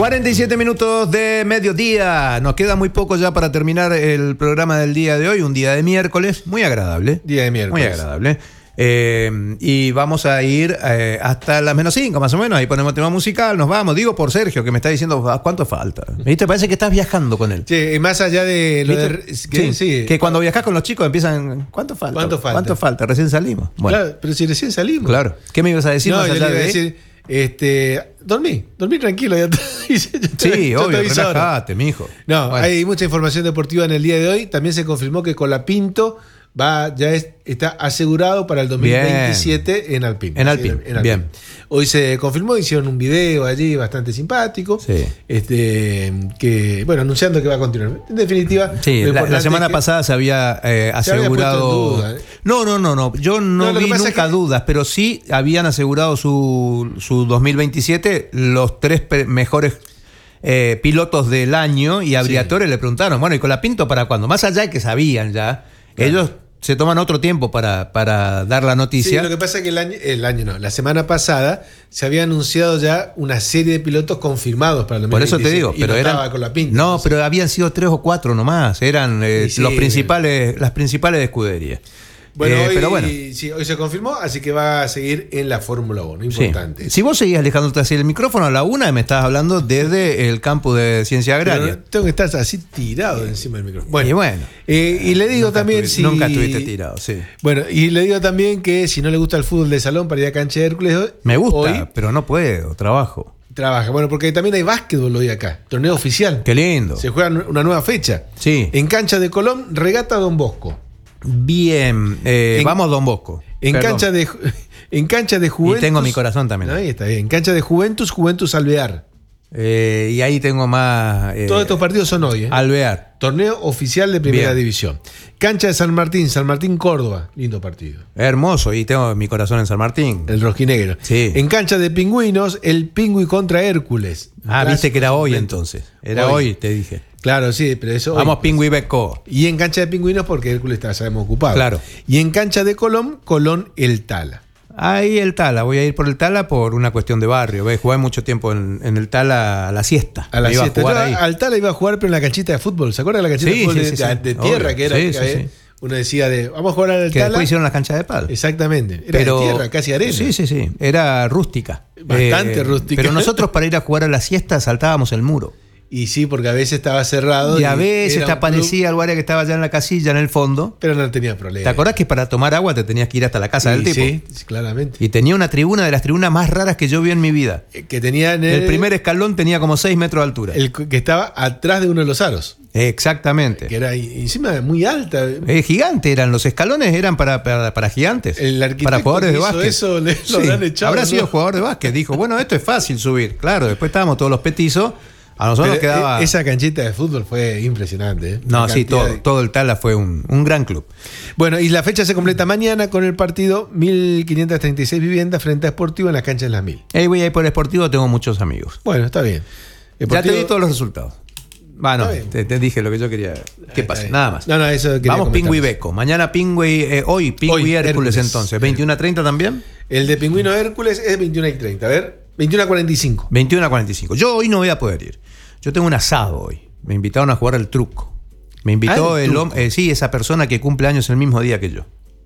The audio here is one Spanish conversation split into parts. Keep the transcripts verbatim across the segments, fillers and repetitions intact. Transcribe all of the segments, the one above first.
cuarenta y siete minutos de mediodía. Nos queda muy poco ya para terminar el programa del día de hoy. Un día de miércoles, muy agradable. Día de miércoles. Muy agradable. Eh, y vamos a ir eh, hasta las menos cinco, más o menos. Ahí ponemos tema musical, nos vamos. Digo por Sergio, que me está diciendo cuánto falta. ¿Viste? Parece que estás viajando con él. Sí, más allá de lo de, que, sí, sí. que cuando viajas con los chicos empiezan. ¿Cuánto falta? ¿Cuánto falta? ¿Cuánto falta? Recién salimos. Bueno. Claro, pero si recién salimos. Claro. ¿Qué me ibas a decir no, más allá yo le iba de a decir, este, dormí, dormí tranquilo. Ya te, sí, yo obvio, te relájate, mijo. No, bueno. Hay mucha información deportiva en el día de hoy. También se confirmó que Colapinto va, ya es, está asegurado para el dos mil veintisiete bien. en Alpine. En Alpine, ¿sí? en Alpine. Bien. Hoy se confirmó, hicieron un video allí bastante simpático. Sí. Este, que, bueno, anunciando que va a continuar. En definitiva, sí, la, la semana pasada se había eh, asegurado. Se había duda, ¿eh? No, no, no, no. Yo no, no vi nunca es que... dudas, pero sí habían asegurado su, su dos mil veintisiete los tres pe- mejores. Eh, pilotos del año y a Briatore sí. le preguntaron, bueno, ¿y Colapinto para cuándo? Más allá de que sabían ya, claro. ellos se toman otro tiempo para, para dar la noticia. Sí, lo que pasa es que el año, el año no, la semana pasada se había anunciado ya una serie de pilotos confirmados para el dos mil veintisiete. Por eso te digo, pero no eran Colapinto, no, pero habían sido tres o cuatro nomás, eran eh, sí, los principales, las principales escuderías. Bueno, eh, hoy, pero bueno. Sí, hoy se confirmó, así que va a seguir en la Fórmula uno, importante. Sí. Si vos seguís alejándote hacia el micrófono a la una, me estás hablando desde el campus de Ciencia Agraria. Pero tengo que estar así tirado encima del micrófono. Bueno, y, bueno, eh, y le digo nunca también... Estuvi- si nunca estuviste tirado, sí. Bueno, y le digo también que si no le gusta el fútbol de salón para ir a cancha de Hércules... Me gusta, hoy pero no puedo, trabajo. Trabaja, bueno, porque también hay básquetbol hoy acá, torneo oficial. Qué lindo. Se juega una nueva fecha. Sí. En cancha de Colón, regata Don Bosco. Bien, eh, en, vamos Don Bosco. En Perdón. cancha de en cancha de Juventus. Y tengo mi corazón también. Ahí está bien. En cancha de Juventus, Juventus Alvear. Eh, y ahí tengo más. Eh, Todos estos partidos son hoy. ¿eh? Alvear. Torneo oficial de Primera bien. División. Cancha de San Martín, San Martín Córdoba. Lindo partido. Hermoso, y tengo mi corazón en San Martín. El rojinegro. Sí. En cancha de Pingüinos, el Pingüi contra Hércules. Ah, viste que era hoy entonces. Era hoy, hoy te dije. Claro, sí, pero eso. Vamos, hoy, Pingüi Beco. Y en cancha de Pingüinos, porque Hércules está, sabemos, ocupado. Claro. Y en cancha de Colón, Colón el Tala. Ahí el Tala, voy a ir por el Tala por una cuestión de barrio. ¿Ves? Jugué mucho tiempo en, en el Tala a la siesta. A la Me iba siesta. a jugar Yo ahí. Al Tala iba a jugar, pero en la canchita de fútbol. ¿Se acuerdan de la canchita sí, de fútbol sí, de, sí, de, sí. de tierra? Obvio. Que era sí, que, sí, eh, sí. Uno decía de vamos a jugar al que Tala. después hicieron las canchas de pal. Exactamente. Era pero, de tierra, casi arena. Sí, sí, sí. Era rústica. Bastante eh, rústica. Pero nosotros para ir a jugar a la siesta saltábamos el muro. Y sí, porque a veces estaba cerrado. Y a veces te aparecía club, el guardia que estaba allá en la casilla, en el fondo. Pero no tenía problema. ¿Te acordás que para tomar agua te tenías que ir hasta la casa sí, del tipo? Sí, sí, claramente. Y tenía una tribuna de las tribunas más raras que yo vi en mi vida. Que tenía en el, el primer escalón tenía como seis metros de altura. El que estaba atrás de uno de los aros. Exactamente. Que era encima muy alta. Eh, gigante eran, los escalones eran para, para, para gigantes. El arquitecto para jugadores que de hizo básquet. Eso, le, sí. lo habrán echado, Habrá ¿no? sido jugador de básquet. Dijo, bueno, esto es fácil subir. Claro, después estábamos todos los petizos. A nosotros Pero nos quedaba. Esa canchita de fútbol fue impresionante. ¿eh? No, sí, todo, de... todo el Tala fue un, un gran club. Bueno, y la fecha se completa mañana con el partido mil quinientas treinta y seis viviendas frente a Sportivo en las canchas de las mil. Ahí voy a ir por el Sportivo, tengo muchos amigos. Bueno, está bien. Sportivo... Ya te di todos los resultados. Bueno, te, te dije lo que yo quería. ¿Qué pasa? Nada más. No, no, eso vamos, Pingüi Beco. Mañana Pingüi, eh, hoy Pingüi Hércules, Hércules entonces. ¿veintiuno a treinta también? El de Pingüino Hércules es veintiuno y treinta. A ver, veintiuno a cuarenta y cinco. veintiuno a cuarenta y cinco. Yo hoy no voy a poder ir. Yo tengo un asado hoy. Me invitaron a jugar al truco. Me invitó ah, el, el hombre, eh, sí, esa persona que cumple años el mismo día que yo.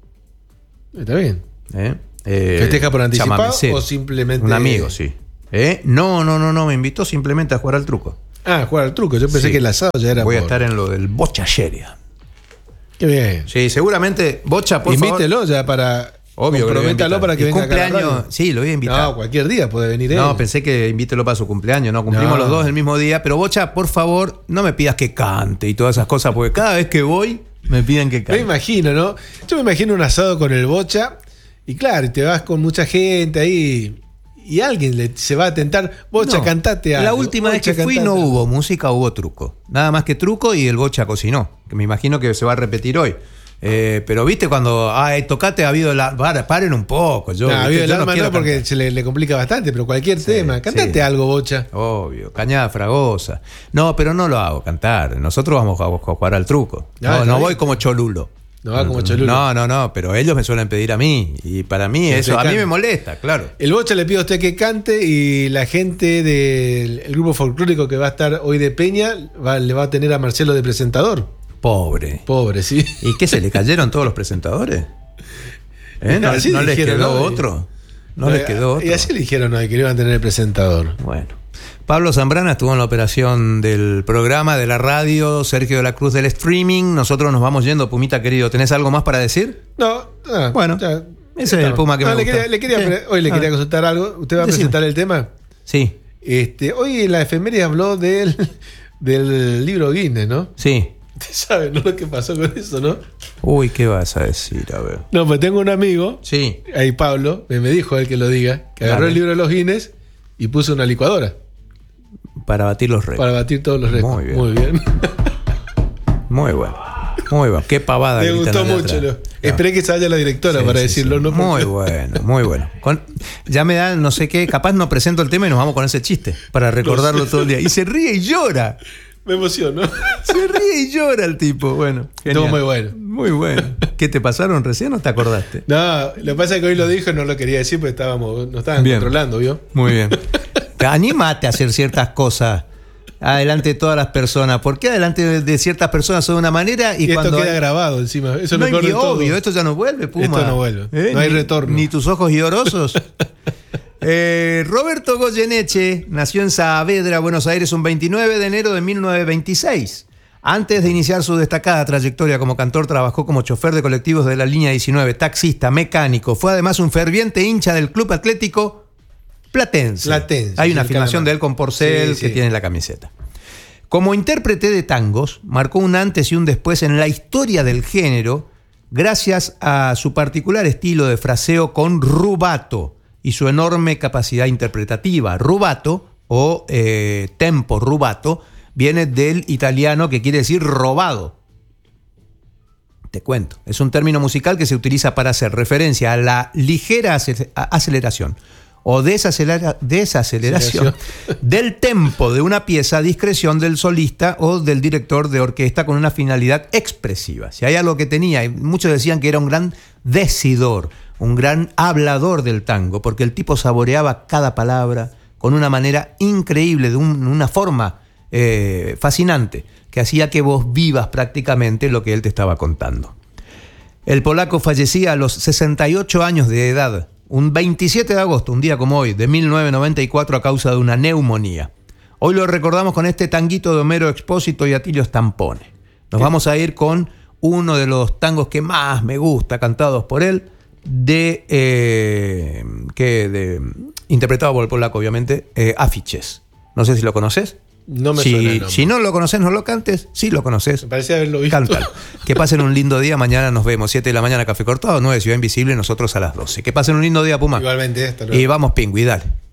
Está bien. ¿Eh? Eh, ¿Festeja por anticipado o simplemente...? Un amigo, sí. ¿Eh? No, no, no, no, me invitó simplemente a jugar al truco. Ah, a jugar al truco. Yo pensé sí. que el asado ya era... Voy por... a estar en lo del Bocha Sheria. Qué bien. Sí, seguramente, Bocha, por Invítelo favor. ya para... Obvio, comprométalo para que venga cumpleaños, acá. Sí, lo voy a invitar. No, cualquier día puede venir él. No, pensé que invítelo para su cumpleaños. No, cumplimos no. los dos el mismo día. Pero Bocha, por favor, no me pidas que cante y todas esas cosas, porque cada vez que voy me piden que cante. Me imagino, ¿no? Yo me imagino un asado con el Bocha y claro, te vas con mucha gente ahí y alguien le, se va a tentar. Bocha, no, cantate algo. La última Bocha, vez que fui no algo. Hubo música, hubo truco. Nada más que truco y el Bocha cocinó. Que me imagino que se va a repetir hoy. Eh, pero viste cuando ay, tocate ha habido la para, paren un poco yo, no, ha habido el yo alma no, no porque cantar. Se le, le complica bastante, pero cualquier sí, tema cantate sí. algo, Bocha. Obvio, Cañada Fragosa. No, pero no lo hago cantar. Nosotros vamos a jugar al truco. No, no, no voy como Cholulo. No va como Cholulo. No, no, no, pero ellos me suelen pedir a mí. Y para mí eso, a mí me molesta, claro. El Bocha le pido a usted que cante y la gente del el grupo folclórico que va a estar hoy de Peña va, le va a tener a Marcelo de presentador. Pobre. Pobre, sí. ¿Y qué, se le cayeron todos los presentadores? ¿Eh? ¿No, no les quedó hoy. otro? ¿No, no les quedó otro? Y así le dijeron hoy que le iban a tener el presentador. Bueno. Pablo Zambrana estuvo en la operación del programa, de la radio, Sergio de la Cruz del streaming. Nosotros nos vamos yendo, Pumita querido. ¿Tenés algo más para decir? No, no bueno, ya, ese es el Puma que no, me le gusta. Quería, le quería, sí. Hoy le quería ah. consultar algo. ¿Usted va a presentar Decime. el tema? Sí. Este, hoy en la efeméride habló del, del libro Guinness, ¿no? Sí. Usted sabe, ¿no? Lo que pasó con eso, ¿no? Uy, ¿qué vas a decir? A ver. No, pues tengo un amigo, sí. ahí Pablo, me dijo él que lo diga, que agarró Dale. el libro de los Guinness y puso una licuadora. Para batir los récords. Para batir todos los récords. Muy bien. Muy bien. Muy bueno. Muy bueno. Qué pavada. Me gustó mucho. Lo, no. Esperé que salga la directora sí, para sí, decirlo. Sí. No muy bueno, muy bueno. Con, ya me da, no sé qué, capaz no presento el tema y nos vamos con ese chiste para recordarlo todo el día. Y se ríe y llora. Me emociono. Se ríe y llora el tipo. Bueno. Todo muy bueno. Muy bueno. ¿Qué te pasaron recién o te acordaste? No, lo que pasa es que hoy lo dijo y no lo quería decir porque estábamos, nos estaban bien. controlando, ¿vio? Muy bien. Anímate a hacer ciertas cosas adelante de todas las personas. ¿Por qué adelante de ciertas personas son de una manera y, y cuando esto queda hay... grabado encima? Eso no es lo es obvio, esto ya no vuelve, Puma. Esto no vuelve, ¿Eh? no hay ni, retorno. Ni tus ojos llorosos. eh, Roberto Goyeneche nació en Saavedra, Buenos Aires, un veintinueve de enero de mil novecientos veintiséis. Antes de iniciar su destacada trayectoria como cantor, trabajó como chofer de colectivos de la línea diecinueve, taxista, mecánico. Fue además un ferviente hincha del Club Atlético Platense. Platense. Hay una filmación de él con Porcel sí, que sí. tiene en la camiseta. Como intérprete de tangos, marcó un antes y un después en la historia del género, gracias a su particular estilo de fraseo con rubato y su enorme capacidad interpretativa. Rubato, o eh, tempo rubato, viene del italiano que quiere decir robado. Te cuento. Es un término musical que se utiliza para hacer referencia a la ligera aceleración o desacelera, desaceleración del tempo de una pieza a discreción del solista o del director de orquesta con una finalidad expresiva. Si hay algo que tenía, y muchos decían que era un gran decidor, un gran hablador del tango, porque el tipo saboreaba cada palabra con una manera increíble, de un, una forma eh, fascinante, que hacía que vos vivas prácticamente lo que él te estaba contando. El polaco fallecía a los sesenta y ocho años de edad, un veintisiete de agosto, un día como hoy, de mil novecientos noventa y cuatro, a causa de una neumonía. Hoy lo recordamos con este tanguito de Homero Expósito y Atilio Stampone. Nos ¿Qué? vamos a ir con uno de los tangos que más me gusta, cantados por él, de, eh, que de interpretado por el polaco, obviamente, eh, Afiches. No sé si lo conoces. No me si, suena el nombre. Si no lo conoces, no lo cantes. Si lo conoces, me parecía haberlo visto. Cántalo. Que pasen un lindo día. Mañana nos vemos. siete de la mañana, Café Cortado. nueve, Ciudad Invisible. Nosotros a las doce. Que pasen un lindo día, Puma. Igualmente. Hasta luego. Y vamos, Pingüi, dale.